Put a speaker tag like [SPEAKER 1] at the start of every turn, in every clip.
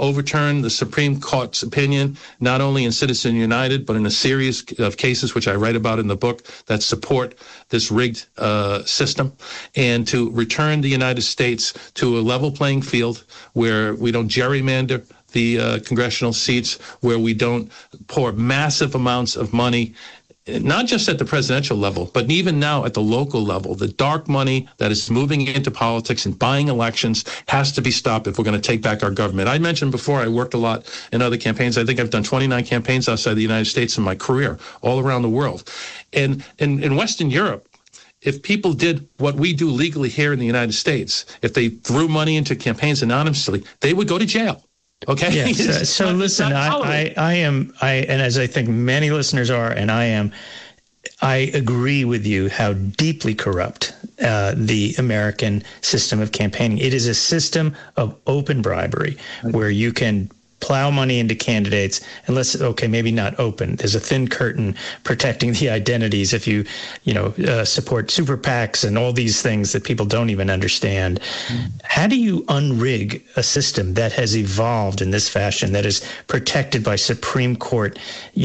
[SPEAKER 1] overturn the Supreme Court's opinion, not only in Citizens United, but in a series of cases, which I write about in the book, that support this rigged system, and to return the United States to a level playing field where we don't gerrymander the congressional seats, where we don't pour massive amounts of money, not just at the presidential level, but even now at the local level. The dark money that is moving into politics and buying elections has to be stopped if we're going to take back our government. I mentioned before I worked a lot in other campaigns. I think I've done 29 campaigns outside the United States in my career, all around the world. And in Western Europe, if people did what we do legally here in the United States, if they threw money into campaigns anonymously, they would go to jail. Okay.
[SPEAKER 2] Yes. So listen, I am, and as I think many listeners are, and I agree with you how deeply corrupt the American system of campaigning. It is a system of open bribery where you can plow money into candidates unless, okay, maybe not open. There's a thin curtain protecting the identities if you support super PACs and all these things that people don't even understand. How do you unrig a system that has evolved in this fashion, that is protected by Supreme Court,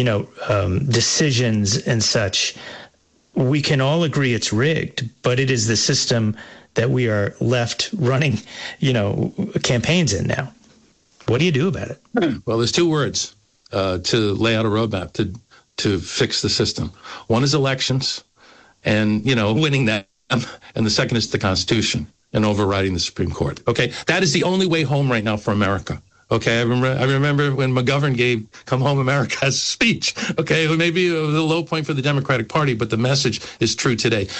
[SPEAKER 2] decisions and such? We can all agree it's rigged, but it is the system that we are left running, campaigns in now. What do you do about it?
[SPEAKER 1] Well, there's two words to lay out a roadmap to fix the system. One is elections and, winning them. And the second is the Constitution and overriding the Supreme Court. Okay, that is the only way home right now for America. Okay, I remember when McGovern gave "Come Home America" as a speech. Okay, it may be a low point for the Democratic Party, but the message is true today.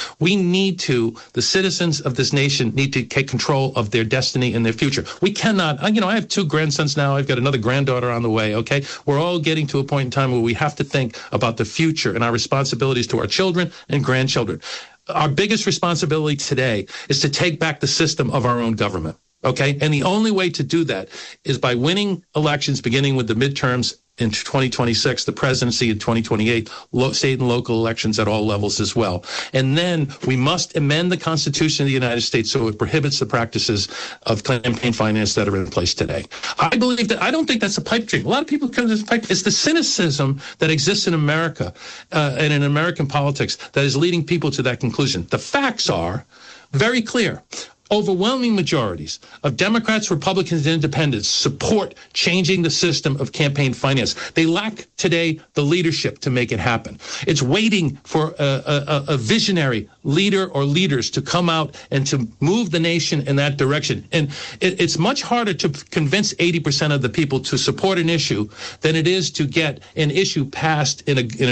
[SPEAKER 1] The citizens of this nation need to take control of their destiny and their future. We cannot, I have two grandsons now. I've got another granddaughter on the way, okay? We're all getting to a point in time where we have to think about the future and our responsibilities to our children and grandchildren. Our biggest responsibility today is to take back the system of our own government. Okay, and the only way to do that is by winning elections, beginning with the midterms in 2026, the presidency in 2028, state and local elections at all levels as well. And then we must amend the Constitution of the United States so it prohibits the practices of campaign finance that are in place today. I don't think that's a pipe dream. A lot of people come to this pipe. It's the cynicism that exists in America and in American politics that is leading people to that conclusion. The facts are very clear. Overwhelming majorities of Democrats, Republicans, and Independents support changing the system of campaign finance. They lack today the leadership to make it happen. It's waiting for a visionary leader or leaders to come out and to move the nation in that direction. And it's much harder to convince 80% of the people to support an issue than it is to get an issue passed in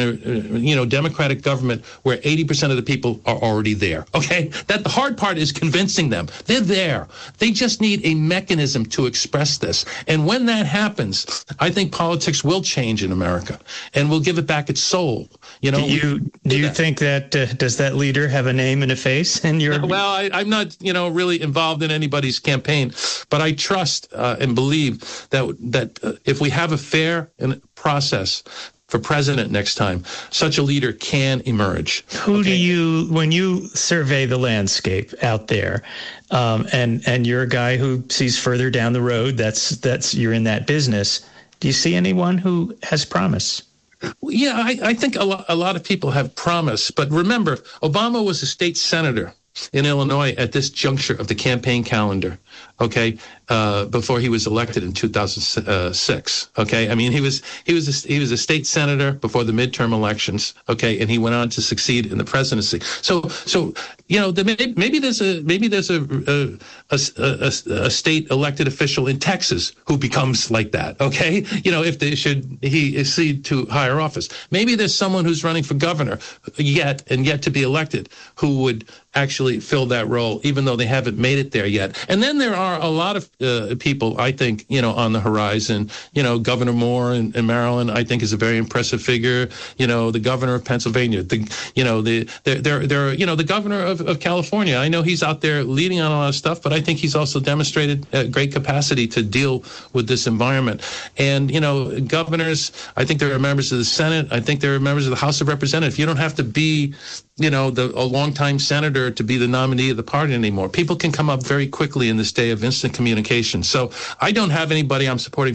[SPEAKER 1] a Democratic government where 80% of the people are already there. Okay, that the hard part is convincing them. They're there. They just need a mechanism to express this. And when that happens, I think politics will change in America and we'll give it back its soul. Do you think that, does that leader have a name and a face in your... Well, I'm not, really involved in anybody's campaign, but I trust and believe that if we have a fair process for president next time, such a leader can emerge.
[SPEAKER 2] Who do you, when you survey the landscape out there, and you're a guy who sees further down the road, that's you're in that business, do you see anyone who has promise?
[SPEAKER 1] Yeah, I think a lot of people have promise, but remember, Obama was a state senator in Illinois at this juncture of the campaign calendar, okay, before he was elected in 2006, okay? I mean, he was a state senator before the midterm elections, okay, and he went on to succeed in the presidency. So maybe there's a state elected official in Texas who becomes like that, okay? If he accede to higher office. Maybe there's someone who's running for governor yet to be elected who would actually fill that role, even though they haven't made it there yet. And then there are a lot of people, I think, on the horizon. Governor Moore in Maryland, I think, is a very impressive figure. The governor of Pennsylvania, the governor of California. I know he's out there leading on a lot of stuff, but I think he's also demonstrated great capacity to deal with this environment. And, governors, I think there are members of the Senate. I think there are members of the House of Representatives. You don't have to be a longtime senator to be the nominee of the party anymore. People can come up very quickly in this day of instant communication. So I don't have anybody I'm supporting